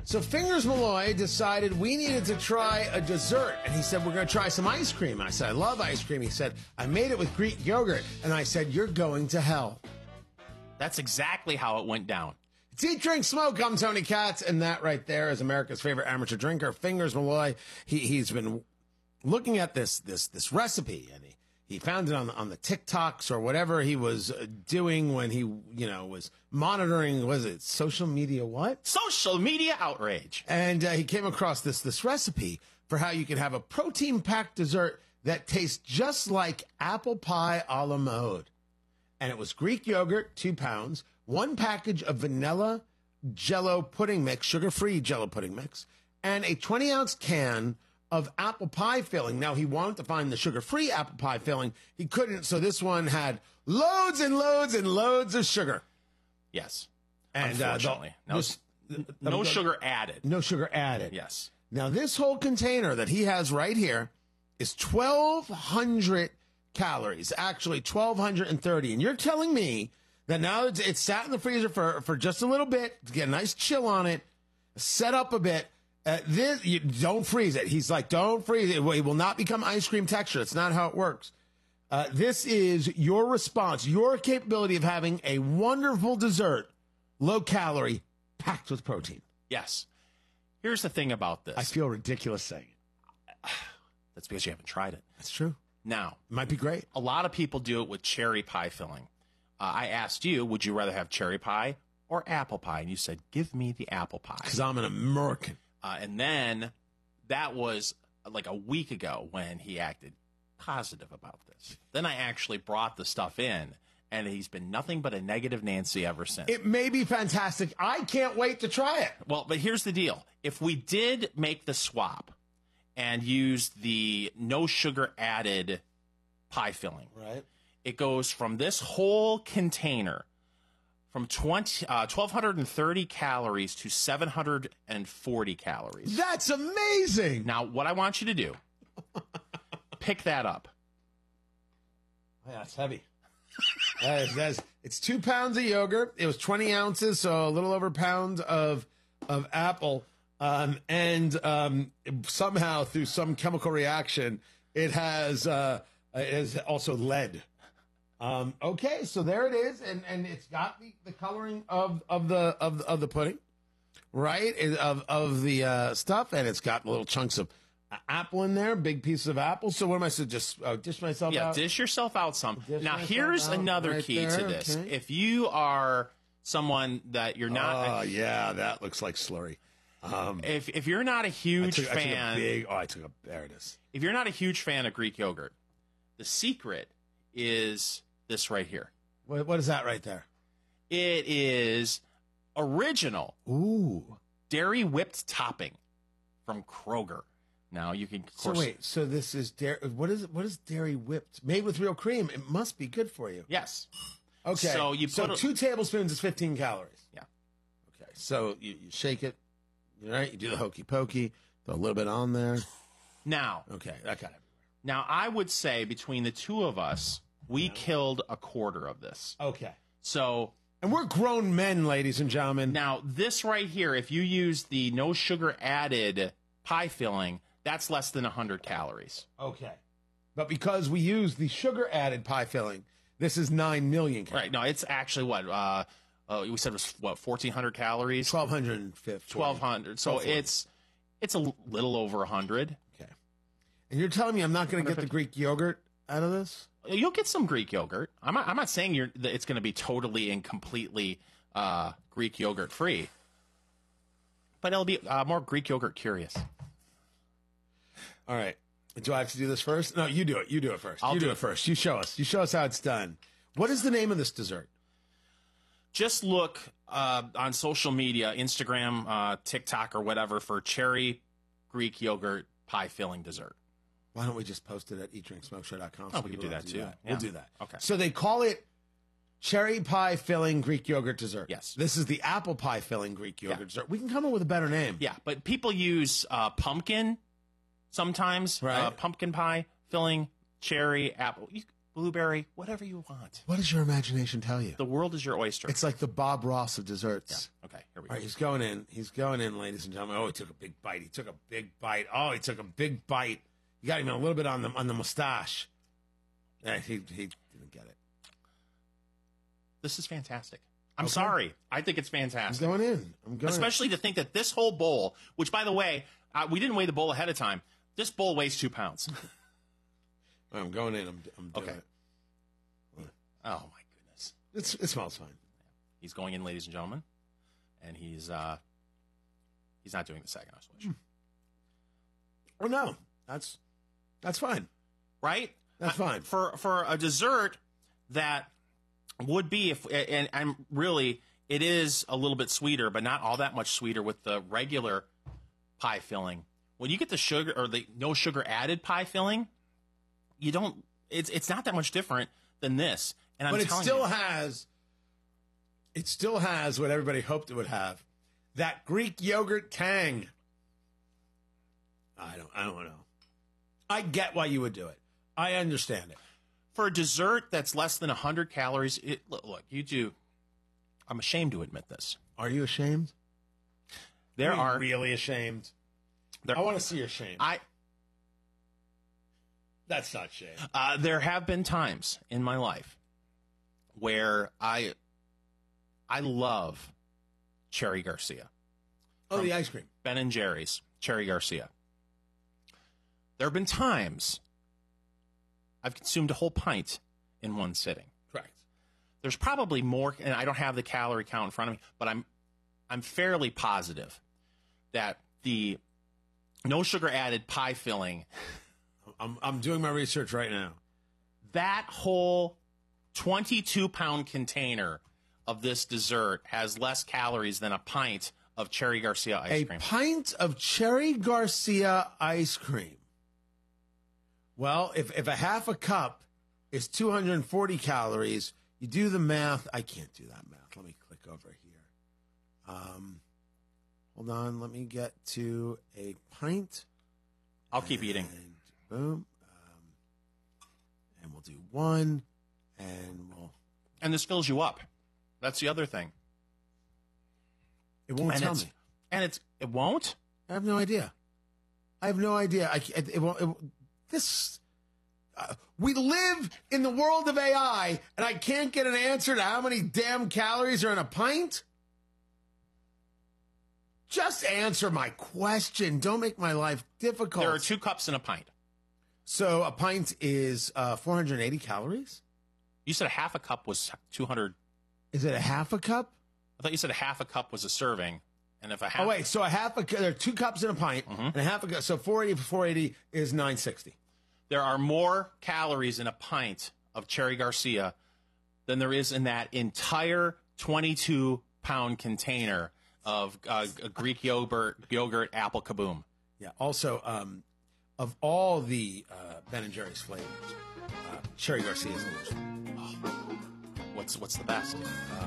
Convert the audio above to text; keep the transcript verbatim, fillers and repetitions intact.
So Fingers Malloy decided we needed to try a dessert. And he said, we're going to try some ice cream. I said, I love ice cream. He said, I made it with Greek yogurt. And I said, you're going to hell. That's exactly how it went down. It's Eat, Drink, Smoke. I'm Tony Katz. And that right there is America's favorite amateur drinker, Fingers Malloy. He, he's been looking at this, this, this recipe, and he, he found it on, on the TikToks or whatever he was doing when he, you know, was monitoring, was it social media what? Social media outrage. And uh, he came across this, this recipe for how you can have a protein-packed dessert that tastes just like apple pie a la mode. And it was Greek yogurt, two pounds, one package of vanilla Jell-O pudding mix, sugar-free Jell-O pudding mix, and a twenty-ounce can of apple pie filling. Now, he wanted to find the sugar-free apple pie filling. He couldn't, so this one had loads and loads and loads of sugar. Yes. And, unfortunately. Uh, the, no this, no the, sugar added. No sugar added. Yes. Now, this whole container that he has right here is twelve hundred calories. Actually, twelve thirty. And you're telling me that now it's, it's sat in the freezer for, for just a little bit to get a nice chill on it, set up a bit. Uh, this, you don't freeze it. He's like, don't freeze it. It will not become ice cream texture. It's not how it works. Uh, this is your response, your capability of having a wonderful dessert, low calorie, packed with protein. Yes. Here's the thing about this. I feel ridiculous saying it. That's because you haven't tried it. That's true. Now, it might be great. A lot of people do it with cherry pie filling. Uh, I asked you, would you rather have cherry pie or apple pie? And you said, give me the apple pie. Because I'm an American. Uh, and then that was like a week ago when he acted positive about this. Then I actually brought the stuff in, and he's been nothing but a negative Nancy ever since. It may be fantastic. I can't wait to try it. Well, but here's the deal. If we did make the swap and use the no sugar added pie filling, right? It goes from this whole container from twenty, uh, twelve thirty calories to seven hundred forty calories. That's amazing. Now, what I want you to do, pick that up. Oh, yeah, it's heavy. that is, that is, it's two pounds of yogurt. It was twenty ounces, so a little over a pound of of apple. Um, and um, somehow, through some chemical reaction, it has uh, it is also lead. Um, okay, so there it is, and, and it's got the, the coloring of, of the of the, of the pudding, right? Of of the uh, stuff, and it's got little chunks of apple in there, big pieces of apple. So what am I supposed to just uh, dish myself yeah, out? Yeah, dish yourself out some. Dish now here's another right key there, to this: okay. If you are someone that you're not, oh a, yeah, that looks like slurry. Um, if if you're not a huge I took, fan, I took a big, oh, I took a there it is. If you're not a huge fan of Greek yogurt, the secret is this right here. What, what is that right there? It is original. Ooh, dairy whipped topping from Kroger. Now you can. Of course, so wait, so this is dairy. What is what is dairy whipped? Made with real cream. It must be good for you. Yes. Okay. So you put so a, two tablespoons is fifteen calories. Yeah. Okay. So you, you shake it. All right. You do the hokey pokey. Throw a little bit on there. Now. Okay. That got everywhere. Now I would say between the two of us, we yeah. killed a quarter of this. Okay. So. And we're grown men, ladies and gentlemen. Now this right here, if you use the no sugar added pie filling, that's less than one hundred calories. Okay. But because we use the sugar added pie filling, this is nine million calories. Right. No, it's actually what? Uh, uh, we said it was, what, fourteen hundred calories? twelve fifty. twelve hundred. So it's it's a little over one hundred. Okay. And you're telling me I'm not going to get the Greek yogurt out of this? You'll get some Greek yogurt. I'm not, I'm not saying you're, that it's going to be totally and completely uh, Greek yogurt free. But it'll be uh, more Greek yogurt curious. All right. Do I have to do this first? No, you do it. You do it first. I'll you do, do it. it first. You show us. You show us how it's done. What is the name of this dessert? Just look uh, on social media, Instagram, uh, TikTok, or whatever, for cherry Greek yogurt pie filling dessert. Why don't we just post it at eat drink smoke show dot com? Oh, we could do that, too. That. Yeah. We'll do that. Okay. So they call it cherry pie filling Greek yogurt dessert. Yes. This is the apple pie filling Greek yogurt yeah. dessert. We can come up with a better name. Yeah, but people use uh, pumpkin sometimes. Right. Uh, pumpkin pie filling, cherry, apple. You, blueberry, whatever you want. What does your imagination tell you? The world is your oyster. It's like the Bob Ross of desserts. Yeah. Okay, here we All go. right, he's going in. He's going in, ladies and gentlemen. Oh, he took a big bite. He took a big bite. Oh, he took a big bite. You got him a little bit on the on the mustache. Yeah, he he didn't get it. This is fantastic. I'm Okay. sorry. I think it's I'm fantastic. going in. I'm going. Especially to think that this whole bowl, which, by the way, uh, we didn't weigh the bowl ahead of time. This bowl weighs two pounds. In. I'm going in. I'm, I'm doing Okay. it. Oh, my goodness. It's, it smells fine. He's going in, ladies and gentlemen, and he's uh, he's not doing the second I switch. Oh no, that's that's fine. Right? That's fine. For for a dessert that would be, if and I'm really, it is a little bit sweeter, but not all that much sweeter with the regular pie filling. When you get the sugar or the no sugar added pie filling, you don't. It's it's not that much different than this. And I'm But it telling still you, has. It still has what everybody hoped it would have. That Greek yogurt tang. I don't. I don't know. I get why you would do it. I understand it. for a dessert that's less than one hundred calories, it, look, look, you do. I'm ashamed to admit this. Are you ashamed? There are, are you really ashamed. there, I want to see your shame. I That's not shame. uh, there have been times in my life where I I love Cherry Garcia. Oh, the ice cream. Ben and Jerry's Cherry Garcia. There have been times I've consumed a whole pint in one sitting. Correct. There's probably more, and I don't have the calorie count in front of me, but I'm I'm fairly positive that the no sugar added pie filling, I'm I'm doing my research right now. that whole twenty-two pound container of this dessert has less calories than a pint of Cherry Garcia ice A cream. pint of Cherry Garcia ice cream. Well, if, if a half a cup is two hundred forty calories, you do the math. I can't do that math. Let me click over here. Um, hold on. Let me get to a pint. I'll keep eating. And boom. Um, and we'll do one. And we'll. And this fills you up. That's the other thing. It won't And tell it's, me. and it's it won't? I have no idea. I have no idea. I it, it won't. It, this. Uh, we live in the world of A I, and I can't get an answer to how many damn calories are in a pint. Just answer my question. Don't make my life difficult. There are two cups in a pint. So a pint is uh, four hundred eighty calories. You said a half a cup was two hundred. Is it a half a cup? I thought you said a half a cup was a serving. And if a half. Oh wait, so a half a cu- there are two cups in a pint, Mm-hmm. and a half a cup. So four eighty for four eighty is nine sixty. There are more calories in a pint of Cherry Garcia than there is in that entire twenty-two pound container of uh, Greek yogurt, yogurt apple kaboom. Yeah. Also, um, of all the uh, Ben and Jerry's flavors, uh, Cherry Garcia is the worst. What's what's the best? Uh,